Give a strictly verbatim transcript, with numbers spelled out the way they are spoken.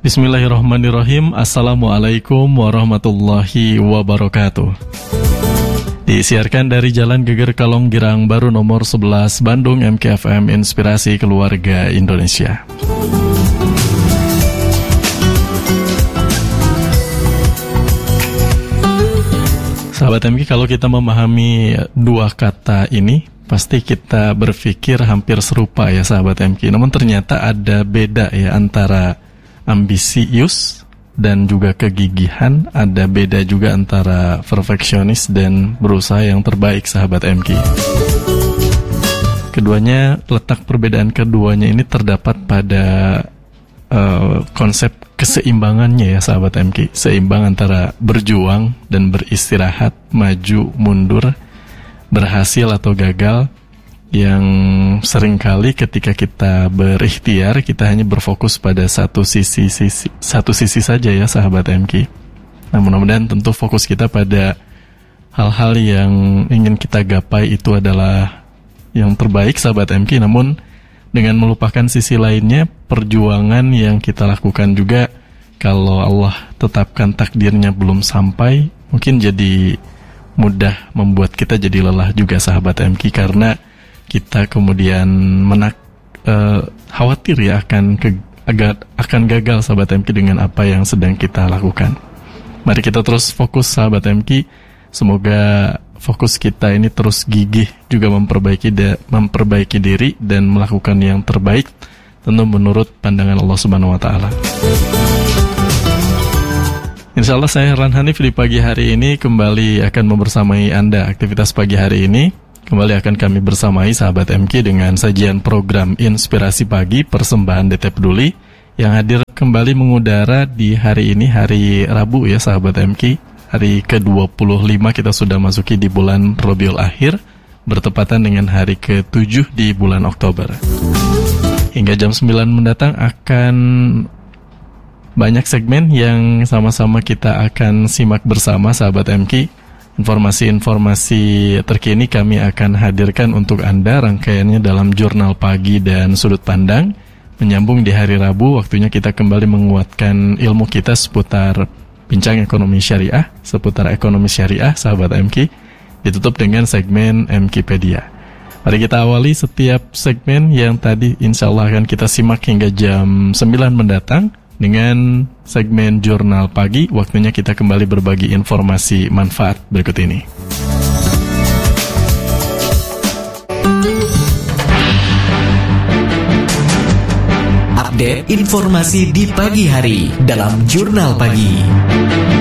Bismillahirrahmanirrahim. Assalamualaikum warahmatullahi wabarakatuh. Disiarkan dari Jalan Geger Kalong Girang Baru nomor sebelas Bandung, M K F M Inspirasi Keluarga Indonesia. Sahabat M K, kalau kita memahami dua kata ini, pasti kita berpikir hampir serupa ya sahabat M K. Namun ternyata ada beda ya antara ambisius dan juga kegigihan, ada beda juga antara perfeksionis dan berusaha yang terbaik sahabat M K. Keduanya, letak perbedaan keduanya ini terdapat pada uh, konsep keseimbangannya ya sahabat M K. Seimbang antara berjuang dan beristirahat, maju, mundur, berhasil atau gagal, yang seringkali ketika kita berikhtiar kita hanya berfokus pada satu sisi, sisi satu sisi saja ya sahabat M K. Nah, mudah-mudahan tentu fokus kita pada hal-hal yang ingin kita gapai itu adalah yang terbaik sahabat M K, namun dengan melupakan sisi lainnya, perjuangan yang kita lakukan juga kalau Allah tetapkan takdirnya belum sampai, mungkin jadi mudah membuat kita jadi lelah juga sahabat M K, karena kita kemudian menak uh, khawatir ya akan ke, agak akan gagal sahabat M K dengan apa yang sedang kita lakukan. Mari kita terus fokus sahabat M K. Semoga fokus kita ini terus gigih juga memperbaiki da, memperbaiki diri dan melakukan yang terbaik, tentu menurut pandangan Allah Subhanahu wa taala. Insyaallah saya Ran Hanif di pagi hari ini kembali akan membersamai Anda. Aktivitas pagi hari ini kembali akan kami bersamai sahabat M K dengan sajian program Inspirasi Pagi persembahan D T Peduli yang hadir kembali mengudara di hari ini, hari Rabu ya sahabat M K. Hari ke dua puluh lima kita sudah masuki di bulan Rabiul Akhir, bertepatan dengan hari ke tujuh di bulan Oktober. Hingga jam sembilan mendatang akan banyak segmen yang sama-sama kita akan simak bersama sahabat M K. Informasi-informasi terkini kami akan hadirkan untuk Anda, rangkaiannya dalam Jurnal Pagi dan Sudut Pandang. Menyambung di hari Rabu, waktunya kita kembali menguatkan ilmu kita seputar bincang ekonomi syariah, seputar ekonomi syariah sahabat M K. Ditutup dengan segmen M Kpedia. Mari kita awali setiap segmen yang tadi insya Allah akan kita simak hingga jam sembilan mendatang dengan segmen Jurnal Pagi. Waktunya kita kembali berbagi informasi manfaat berikut ini. Update informasi di pagi hari dalam Jurnal Pagi.